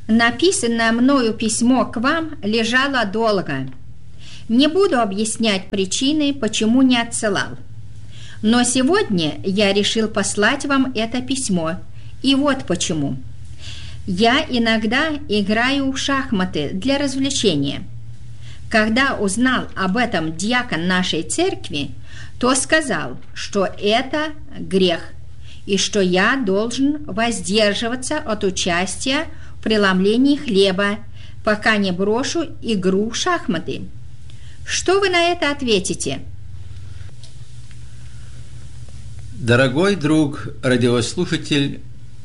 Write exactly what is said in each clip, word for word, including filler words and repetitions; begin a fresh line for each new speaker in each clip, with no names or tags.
Написанное мною письмо к вам лежало долго. Не буду объяснять причины, почему не отсылал. Но сегодня я решил послать вам это письмо. И вот почему. Я иногда играю в шахматы для развлечения. Когда узнал об этом диакон нашей церкви, то сказал, что это грех, и что я должен воздерживаться от участия в преломлении хлеба, пока не брошу игру в шахматы. Что вы на это ответите?
Дорогой друг радиослушатель,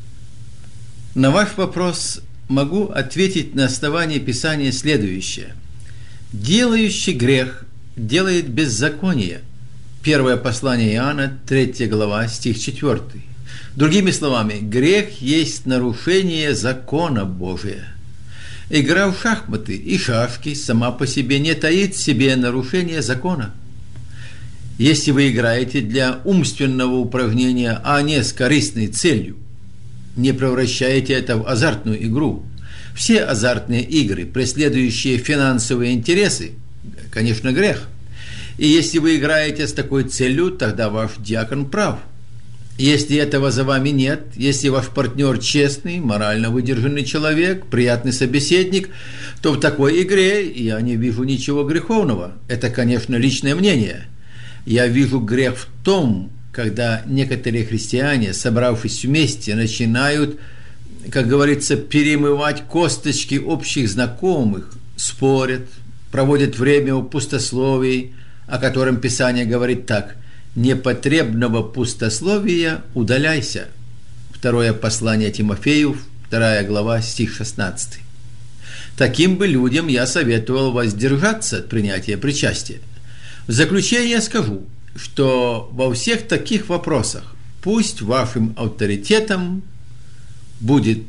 на ваш вопрос могу ответить на основании Писания следующее. «Делающий грех делает беззаконие». Первое послание Иоанна, третья глава, стих четвёртый. Другими словами, грех есть нарушение закона Божия. Игра в шахматы и шашки сама по себе не таит в себе нарушение закона. Если вы играете для умственного упражнения, а не с корыстной целью, не превращаете это в азартную игру. Все азартные игры, преследующие финансовые интересы, конечно, грех. И если вы играете с такой целью, тогда ваш диакон прав. Если этого за вами нет, если ваш партнер честный, морально выдержанный человек, приятный собеседник, то в такой игре я не вижу ничего греховного. Это, конечно, личное мнение. Я вижу грех в том, когда некоторые христиане, собравшись вместе, начинают, как говорится, перемывать косточки общих знакомых, спорят, проводят время в пустословии, о котором Писание говорит так: «Непотребного пустословия удаляйся». Второе послание Тимофею, вторая глава, стих шестнадцатый. Таким бы людям я советовал воздержаться от принятия причастия. В заключение скажу, что во всех таких вопросах пусть вашим авторитетом будет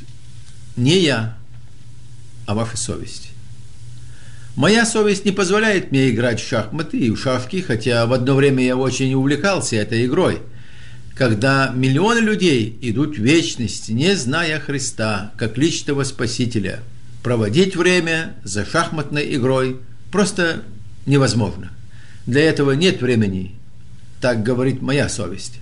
не я, а ваша совесть. Моя совесть не позволяет мне играть в шахматы и в шашки, хотя в одно время я очень увлекался этой игрой. Когда миллионы людей идут в вечность, не зная Христа как личного Спасителя, проводить время за шахматной игрой просто невозможно. Для этого нет времени, так говорит моя совесть.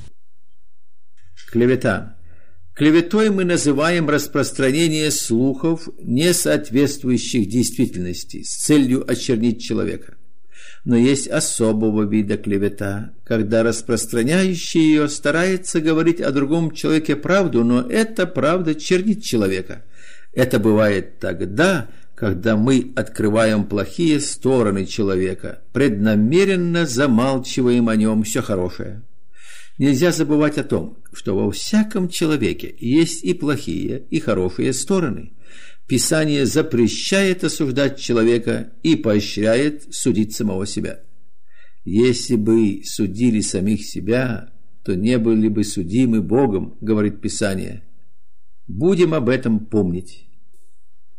Клевета. Клеветой мы называем распространение слухов, не соответствующих действительности, с целью очернить человека. Но есть особого вида клевета, когда распространяющий ее старается говорить о другом человеке правду, но эта правда чернит человека. Это бывает тогда, когда мы открываем плохие стороны человека, преднамеренно замалчиваем о нем все хорошее. Нельзя забывать о том, что во всяком человеке есть и плохие, и хорошие стороны. Писание запрещает осуждать человека и поощряет судить самого себя. Если бы судили самих себя, то не были бы судимы Богом, говорит Писание. Будем об этом помнить.